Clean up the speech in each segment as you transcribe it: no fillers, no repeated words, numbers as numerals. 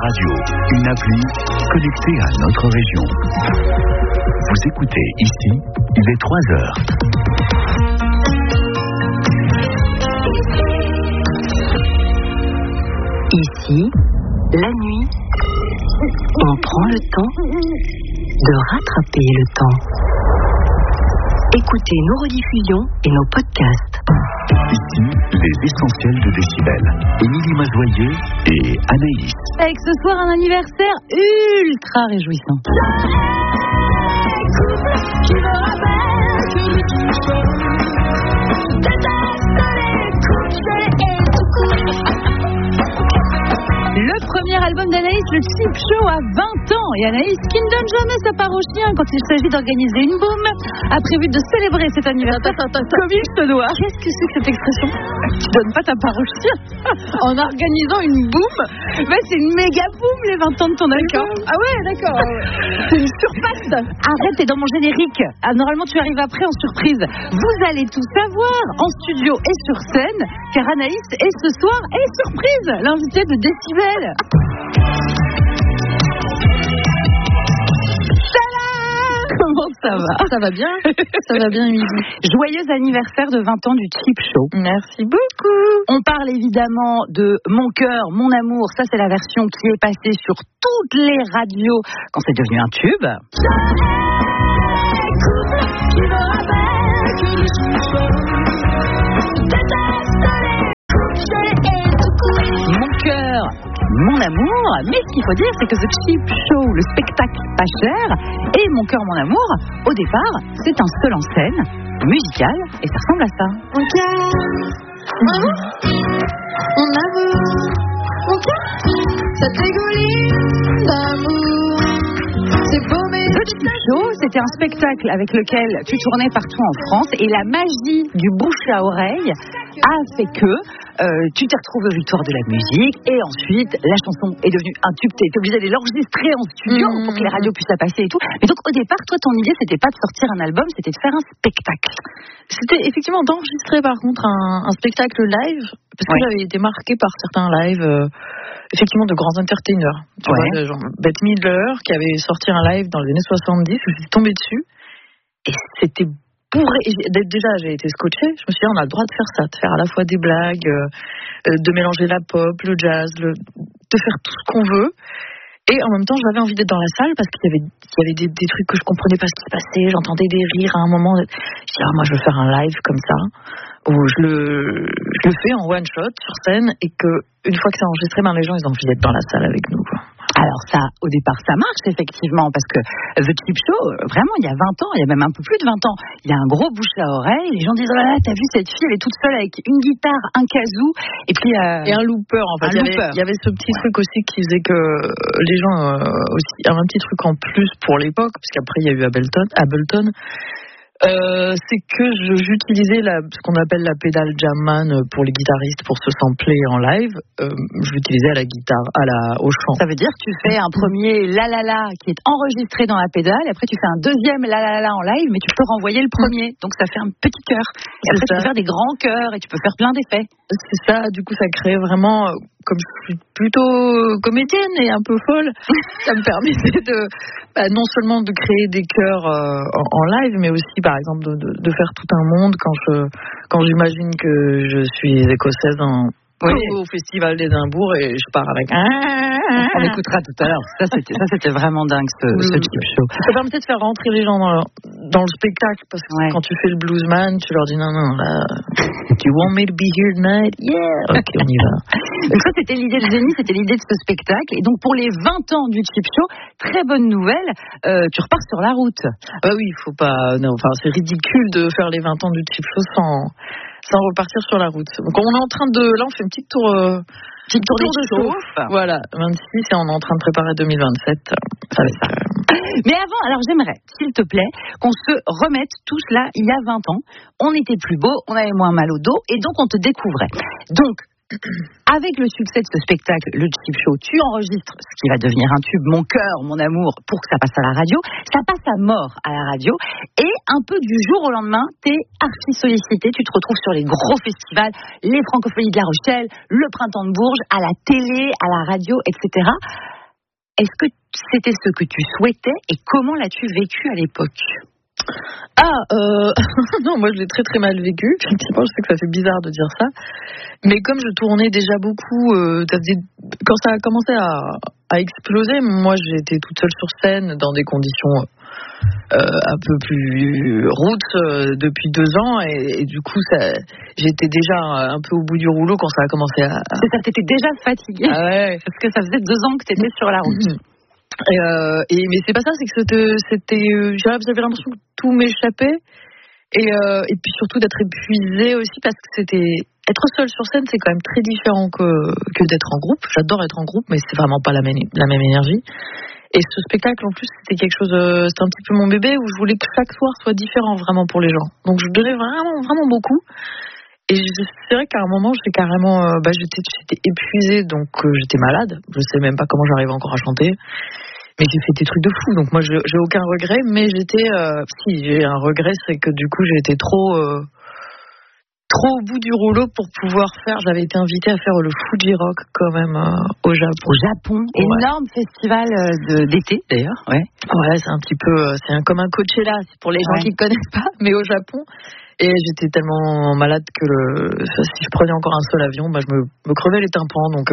Radio, une appli connectée à notre région. Vous écoutez ici, il est 3 heures. Ici, la nuit, on prend le temps de rattraper le temps. Écoutez nos rediffusions et nos podcasts. Ici, les essentiels de Décibel. Émilie Mazoyer et Anaïs. Avec ce soir un anniversaire ultra réjouissant. Le premier album d'Anaïs, le Cheap Show, a 20 ans. Et Anaïs, qui ne donne jamais sa part au chien quand il s'agit d'organiser une boum, a prévu de célébrer cet anniversaire comme il se doit. Qu'est-ce que c'est que cette expression? Tu donnes pas ta part au chien en organisant une boum? Ben, c'est une méga boum, les 20 ans de ton album. Ah ouais, d'accord. C'est une surpasse. Arrête, t'es dans mon générique. Ah, normalement, tu arrives après en surprise. Vous allez tout savoir en studio et sur scène, car Anaïs est ce soir et surprise, l'invité de Décibel. Comment ça va? Ça va bien. Ça va bien, Émilie. Joyeux anniversaire de 20 ans du Cheap Show. Merci beaucoup. On parle évidemment de Mon cœur, mon amour. Ça, c'est la version qui est passée sur toutes les radios quand c'est devenu un tube. Mon cœur, mon amour, mais ce qu'il faut dire, c'est que The Cheap Show, le spectacle pas cher, et Mon cœur, mon amour, au départ, c'est un seul en scène, musical, et ça ressemble à ça. Mon cœur, mon amour, mon cœur, cette égoline d'amour, c'est beau mais... The Cheap Show, c'était un spectacle avec lequel tu tournais partout en France, et la magie du bouche à oreille a fait que tu t'es retrouvé aux victoires de la musique et ensuite la chanson est devenue un tube. Tu es obligé d'aller l'enregistrer en studio pour que les radios puissent la passer et tout. Mais donc au départ, toi, ton idée, c'était pas de sortir un album, c'était de faire un spectacle. C'était effectivement d'enregistrer par contre un spectacle live, parce que j'avais été marquée par certains lives, effectivement de grands entertainers. Tu vois, genre Bette Midler qui avait sorti un live dans les années 70, je suis tombée dessus et c'était bourré. Déjà, j'ai été scotchée. Je me suis dit, on a le droit de faire ça, de faire à la fois des blagues, de mélanger la pop, le jazz, de faire tout ce qu'on veut. Et en même temps, j'avais envie d'être dans la salle parce qu'il y avait des trucs que je comprenais pas ce qui se passait. J'entendais des rires à un moment. Je dis, moi, je veux faire un live comme ça, où je le fais en one shot sur scène et que une fois que c'est enregistré, les gens, ils ont envie d'être dans la salle avec nous, quoi. Alors ça, au départ, ça marche effectivement, parce que The Cheap Show, vraiment, il y a 20 ans, il y a même un peu plus de 20 ans, il y a un gros bouche à oreille, les gens disent, oh là là, t'as vu cette fille, elle est toute seule avec une guitare, un kazoo, et puis... Et un looper, en fait. Il y avait ce petit truc aussi qui faisait que les gens aussi avaient un petit truc en plus pour l'époque, parce qu'après, il y a eu Ableton. C'est que j'utilisais ce qu'on appelle la pédale Jamman pour les guitaristes pour se sampler en live. Je l'utilisais à la guitare, au chant. Ça veut dire que tu fais un premier la la la qui est enregistré dans la pédale, et après tu fais un deuxième la la la en live, mais tu peux renvoyer le premier, donc ça fait un petit cœur. Et après tu peux faire des grands cœurs et tu peux faire plein d'effets. C'est ça, du coup ça crée vraiment, comme je suis plutôt comédienne et un peu folle, ça me permettait non seulement de créer des chœurs en live, mais aussi par exemple de faire tout un monde quand j'imagine que je suis écossaise au Festival d'Édimbourg et je pars avec on écoutera tout à l'heure. Ça c'était vraiment dingue ce Cheap Show. Ça permettait de faire rentrer les gens dans le spectacle, parce que quand tu fais le bluesman, tu leur dis non là, you want me to be here tonight? Yeah. Ok, on y va. Donc ça c'était l'idée de Zénith, c'était l'idée de ce spectacle, et donc pour les 20 ans du Cheap Show, très bonne nouvelle, tu repars sur la route. Oui, il faut pas, c'est ridicule de faire les 20 ans du Cheap Show sans repartir sur la route. Donc on est en train là on fait une petite tour de chauffe. Voilà, 26 et on est en train de préparer 2027. Ça va être ça. Mais avant, alors j'aimerais, s'il te plaît, qu'on se remette tous là, il y a 20 ans. On était plus beau, on avait moins mal au dos, et donc on te découvrait. Donc, avec le succès de ce spectacle, le Cheap Show, tu enregistres ce qui va devenir un tube, Mon cœur, mon amour, pour que ça passe à la radio. Ça passe à mort à la radio. Et un peu du jour au lendemain, t'es archi sollicité. Tu te retrouves sur les gros festivals, les Francophonies de La Rochelle, le Printemps de Bourges, à la télé, à la radio, etc. est-ce que c'était ce que tu souhaitais et comment l'as-tu vécu à l'époque ? Non, moi je l'ai très très mal vécu. Effectivement, je sais que ça fait bizarre de dire ça, mais comme je tournais déjà beaucoup, quand ça a commencé à exploser, moi j'étais toute seule sur scène dans des conditions un peu plus roots depuis 2 ans, et du coup j'étais déjà un peu au bout du rouleau quand ça a commencé à... C'est ça, t'étais déjà fatiguée. Ah ouais. Parce que ça faisait 2 ans que t'étais sur la route. Mais c'est pas ça, c'est que j'avais l'impression que tout m'échappait, et puis surtout d'être épuisée aussi, parce que être seule sur scène, c'est quand même très différent que d'être en groupe. J'adore être en groupe, mais c'est vraiment pas la même énergie. Et ce spectacle, en plus, c'était quelque chose, c'était un petit peu mon bébé, où je voulais que chaque soir soit différent vraiment pour les gens. Donc je donnais vraiment, vraiment beaucoup. Et c'est vrai qu'à un moment, j'étais carrément, j'étais épuisée, donc j'étais malade. Je sais même pas comment j'arrivais encore à chanter. Mais j'ai fait des trucs de fou, donc moi j'ai aucun regret, mais si j'ai un regret, c'est que du coup j'ai été trop au bout du rouleau pour pouvoir faire. J'avais été invitée à faire le Fuji Rock quand même au Japon. Au Japon, ouais. Énorme festival d'été d'ailleurs. Ouais. Ouais, c'est un petit peu, comme un Coachella pour les gens qui connaissent pas, mais au Japon. Et j'étais tellement malade que si je prenais encore un seul avion, je me crevais les tympans. Donc,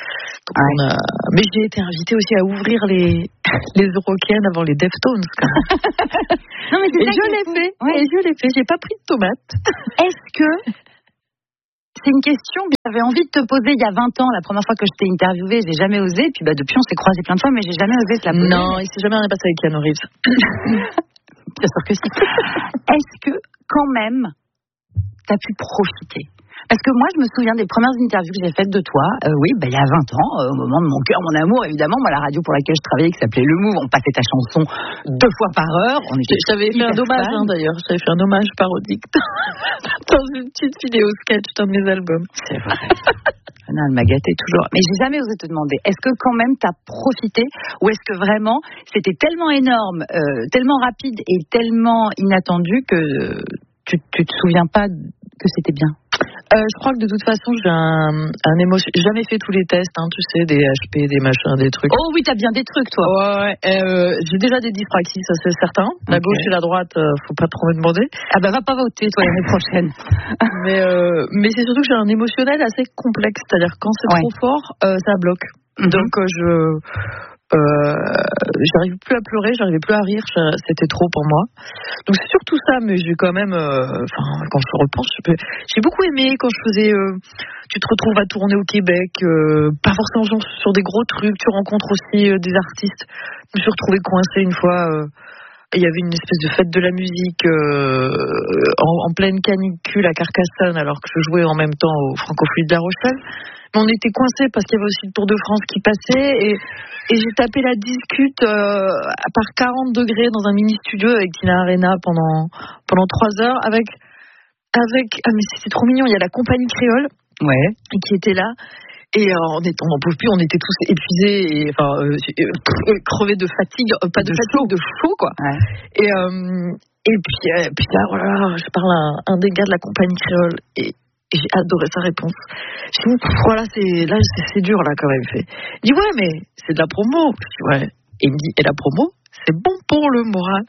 mais j'ai été invitée aussi à ouvrir les Eurocaines avant les Deftones. Non, mais et je l'ai fait. Ouais. Et je l'ai fait. J'ai pas pris de tomates. Est-ce que c'est une question que j'avais envie de te poser il y a 20 ans, la première fois que je t'ai interviewée, j'ai jamais osé. Puis depuis, on s'est croisés plein de fois, mais j'ai jamais osé te la poser. Non, il s'est jamais rien passé avec Keanu Reeves. Bien sûr que si. Est-ce que, quand même, t'as pu profiter ? Parce que moi, je me souviens des premières interviews que j'ai faites de toi, il y a 20 ans, au moment de Mon cœur, mon amour, évidemment, moi, la radio pour laquelle je travaillais, qui s'appelait Le Move, on passait ta chanson 2 fois par heure. J'avais fait un hommage, d'ailleurs, j'avais fait un hommage parodique dans une petite vidéo sketch d'un de mes albums. C'est vrai. Non, elle m'a gâtée toujours. Mais j'ai jamais osé te demander, est-ce que quand même t'as profité, ou est-ce que vraiment c'était tellement énorme, tellement rapide et tellement inattendu que tu te souviens pas que c'était bien? Je crois que de toute façon, j'ai un émotion. J'ai jamais fait tous les tests, tu sais, des HP, des machins, des trucs. Oh oui, t'as bien des trucs, toi. Ouais. J'ai déjà des dyspraxies, ça c'est certain. La gauche et la droite, faut pas trop me demander. Va pas voter, toi, l'année prochaine. mais c'est surtout que j'ai un émotionnel assez complexe, c'est-à-dire quand c'est trop fort, ça bloque. Donc j'arrive plus à pleurer, j'arrivais plus à rire, c'était trop pour moi. Donc c'est surtout ça, mais j'ai quand même, quand je repense, j'ai beaucoup aimé quand je faisais, tu te retrouves à tourner au Québec, pas forcément sur des gros trucs, tu rencontres aussi des artistes. Je me suis retrouvée coincée une fois, il y avait une espèce de fête de la musique en pleine canicule à Carcassonne, alors que je jouais en même temps au Francophile de La Rochelle. Mais on était coincés parce qu'il y avait aussi le Tour de France qui passait, et j'ai tapé la discute par 40 degrés dans un mini studio avec Tina Arena pendant 3 heures avec mais c'était trop mignon, il y a la compagnie créole qui était là. Et on n'en pouvait plus, on était tous épuisés et crevés de fatigue, pas de fatigue, de chaud quoi. Ouais. Et puis là, voilà, je parle à un des gars de la compagnie créole et j'ai adoré sa réponse. J'ai dit voilà, c'est dur là quand même. Il dit ouais, mais c'est de la promo. Je dis ouais. Et il me dit et la promo, c'est bon pour le moral.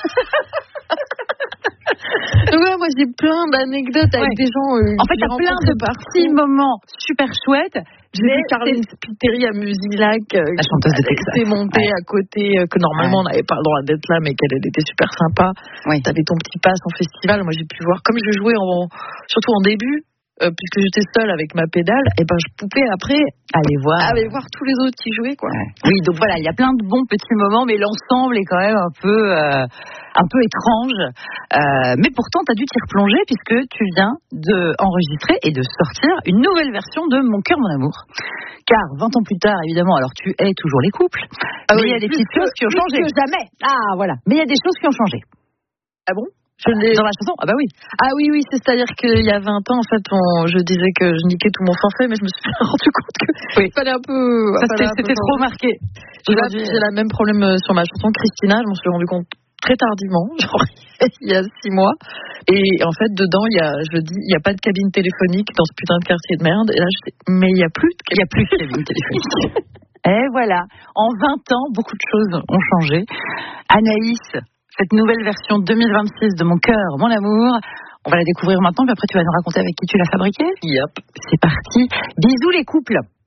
Donc ouais, moi j'ai plein d'anecdotes avec des gens. En fait, t'as plein de petits moments super chouettes. J'ai vu Caroline Spiteri à Musilac, la chanteuse de Texas, qui s'est montée à côté, que normalement on n'avait pas le droit d'être là, mais qu'elle était super sympa. T'avais ton petit pass en festival. Moi j'ai pu voir, comme je jouais surtout en début, puisque j'étais seule avec ma pédale, et je pouvais après aller voir tous les autres qui jouaient quoi. Oui, donc voilà, il y a plein de bons petits moments, mais l'ensemble est quand même un peu étrange. Mais pourtant, tu as dû t'y replonger puisque tu viens d'enregistrer et de sortir une nouvelle version de Mon cœur, mon amour. Car 20 ans plus tard, évidemment, alors tu hais toujours les couples, mais il y a des petites choses qui ont changé. Jamais. Ah voilà, mais il y a des choses qui ont changé. Ah bon? Dans la chanson? Ah bah oui. Ah oui, c'est-à-dire qu'il y a 20 ans, en fait, je disais que je niquais tout mon forfait, mais je me suis rendu compte qu'il fallait un peu... C'était trop marqué. J'ai le même problème sur ma chanson Christina, je m'en suis rendu compte très tardivement, genre il y a 6 mois. Et en fait, dedans, il y a pas de cabine téléphonique dans ce putain de quartier de merde. Et là, mais il y a plus de cabine téléphonique. Et voilà, en 20 ans, beaucoup de choses ont changé. Anaïs, cette nouvelle version 2026 de Mon cœur, mon amour, on va la découvrir maintenant, puis après tu vas nous raconter avec qui tu l'as fabriquée. Yep. C'est parti. Bisous les couples.